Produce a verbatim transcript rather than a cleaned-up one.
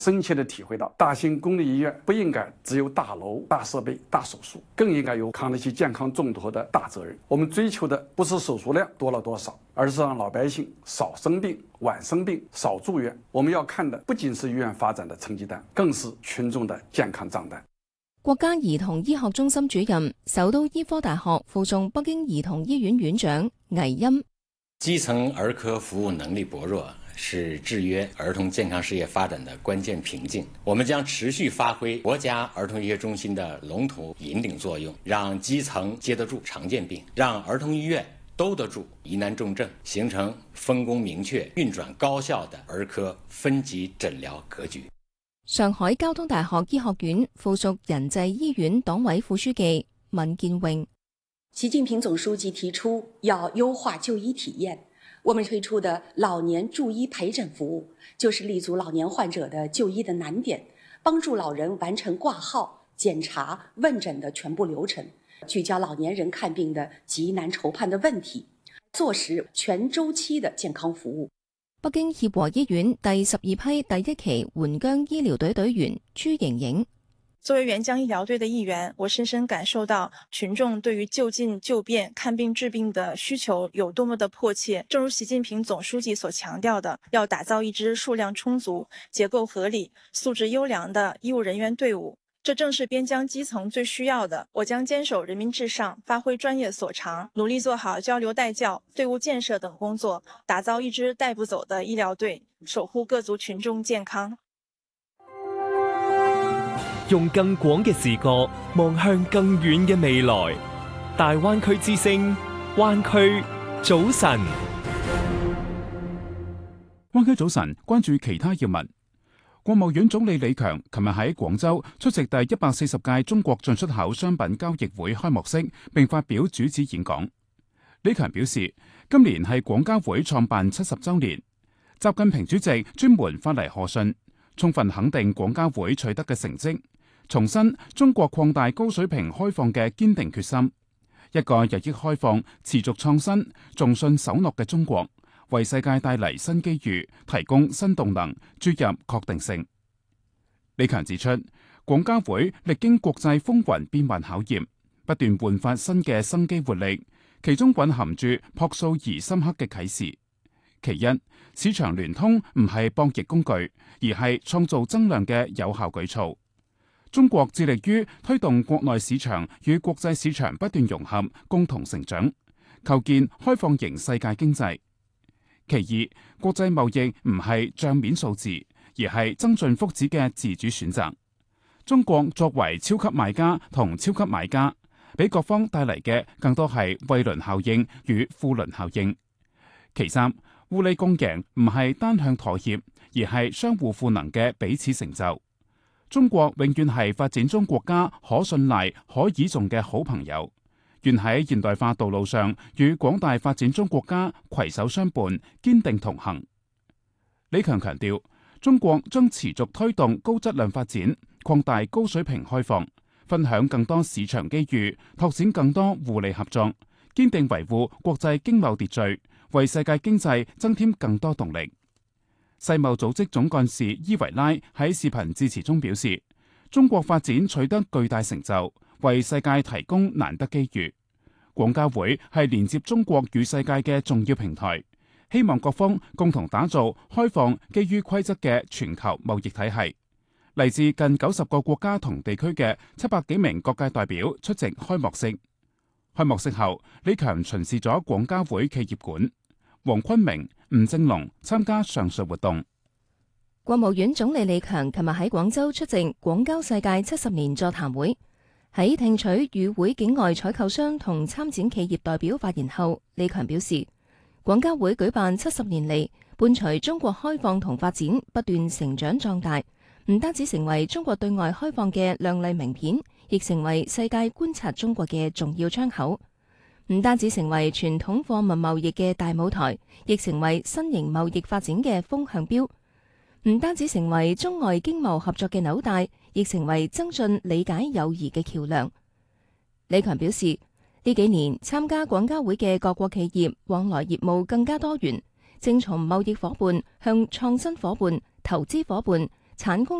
深切地体会到，大型公立医院不应该只有大楼、大设备、大手术，更应该有扛得起健康重托的大责任。我们追求的不是手术量多了多少，而是让老百姓少生病、晚生病、少住院。我们要看的不仅是医院发展的成绩單，更是群眾的健康賬單。 國家兒童醫學中心主任、首都醫科大學附送北京兒童醫院院長魏欽， 基層兒科服務能力薄弱，是制約兒童健康事業發展的關鍵瓶頸。我們將持續發揮國家兒童醫學中心的龍頭引領作用，讓基層接得住常見病，讓兒童醫院兜得住疑難重症，形成分工明確、運轉高效的兒科分級診療格局。 上海交通大學醫學院附屬仁濟醫院黨委副書記文建榮， 習近平總書記提出要優化就醫體驗，我們推出的老年助醫陪診服務，就是立足老年患者的就醫的難點，幫助老人完成掛號、檢查、問診的全部流程，聚焦老年人看病的急難愁盼的問題，做實全周期的健康服務。 北京協和醫院第十二批第一期援疆醫療隊隊員朱瑩瑩， 作為援疆醫療隊的一員，我深深感受到群眾對於就近就便、看病治病的需求有多麼的迫切。正如習近平總書記所強調的，要打造一支數量充足、結構合理、素質優良的醫務人員隊伍，這正是邊疆基層最需要的。我將堅守人民至上，發揮專業所長，努力做好交流帶教、隊伍建設等工作，打造一支帶不走的醫療隊，守護各族群眾健康。 用更廣嘅視角望向更遠嘅未來。大灣區之聲，灣區早晨。 灣區早晨，關注其他要聞。國務院總理李強琴日喺廣州出席第一百四十屆中國進出口商品交易會開幕式，並發表主旨演講。李強表示，今年係廣交會創辦七十週年，習近平主席專門發嚟賀信，充分肯定廣交會取得嘅成績，重申中國擴大高水平開放嘅堅定決心。一個日益開放、持續創新、重信守諾嘅中國，為世界帶嚟新機遇，提供新動能，注入確定性。李強指出，廣交會歷經國際風雲變幻考驗，不斷煥發新嘅生機活力，其中蘊含住樸素而深刻嘅啟示。其一，市場聯通唔係博弈工具，而係創造增量嘅有效舉措。中國致力於推動國內市場與國際市場不斷融合，共同成長，構建開放型世界經濟。其二，國際貿易唔係賬面數字，而係增進福祉嘅自主選擇。中國作為超級賣家同超級買家，俾各方帶嚟嘅更多係惠鄰效應與富鄰效應。其三，互利共贏唔係單向妥協，而係相互賦能嘅彼此成就。中國永遠係發展中國家可信賴、可倚重嘅好朋友。願喺現代化道路上與廣大發展中國家攜手相伴，堅定同行。李強強調，中國將持續推動高質量發展，擴大高水平開放，分享更多市場機遇，拓展更多互利合作，堅定維護國際經貿秩序，為世界經濟增添更多動力。世貿組織總幹事伊維拉喺視頻致辭中表示，中國發展取得巨大成就，為世界提供難得機遇。廣交會係連接中國與世界嘅重要平台，希望各方共同打造開放、基於規則嘅全球貿易體系。嚟自近九十個國家同地區嘅七百幾名各界代表出席開幕式。開幕式後，李強巡視咗廣交會企業館，黃坤明、吳正龍參加上述活動。 國務院總理李強琴日喺廣州出席廣交世界七十年座談會，喺聽取與會境外採購商同參展企業代表發言後，李強表示，廣交會舉辦七十年嚟，伴隨中國開放同發展不斷成長壯大，唔單止成為中國對外開放嘅亮麗名片，亦成為世界觀察中國嘅重要窗口。唔單止成為傳統貨物貿易嘅大舞台，亦成為新型貿易發展嘅風向標。唔單止成為中外經貿合作嘅紐帶，亦成為增進理解友誼嘅橋樑。李強表示，呢幾年參加廣交會嘅各國企業往來業務更加多元，正從貿易夥伴向創新夥伴、投資夥伴、 產供